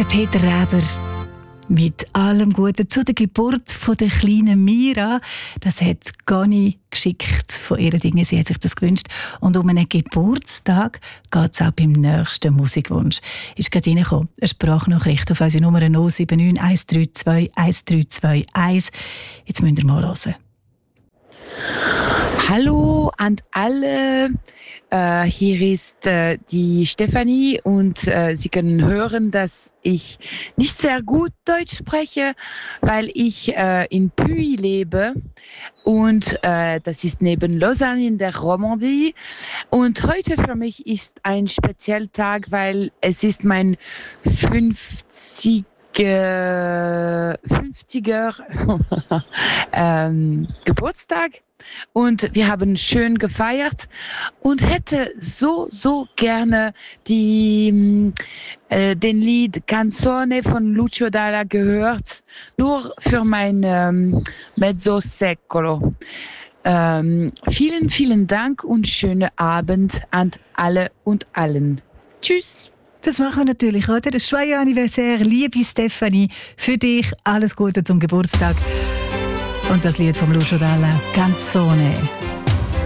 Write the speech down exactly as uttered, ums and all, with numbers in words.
Der Peter Räber mit allem Guten zu der Geburt von der kleinen Mira. Das hat Gani geschickt von ihren Dingen. Sie hat sich das gewünscht. Und um einen Geburtstag geht es auch beim nächsten Musikwunsch. Ist gerade reingekommen. Eine Sprachnachricht auf unsere Nummer null sieben neun eins drei zwei eins drei zwei eins. Jetzt müsst ihr mal hören. Hallo an alle, äh, hier ist äh, die Stefanie und äh, Sie können hören, dass ich nicht sehr gut Deutsch spreche, weil ich äh, in Puy lebe und äh, das ist neben Lausanne in der Romandie und heute für mich ist ein Spezialtag, weil es ist mein fünfzig fünfziger ähm, Geburtstag und wir haben schön gefeiert und hätte so, so gerne die, äh, den Lied Canzone von Lucio Dalla gehört, nur für mein ähm, Mezzo Secolo. Ähm, vielen, vielen Dank und schönen Abend an alle und allen. Tschüss! Das machen wir natürlich, oder? Ein Joyeux Anniversaire, liebe Stefanie, für dich alles Gute zum Geburtstag. Und das Lied vom Lucio Dalla, Canzone.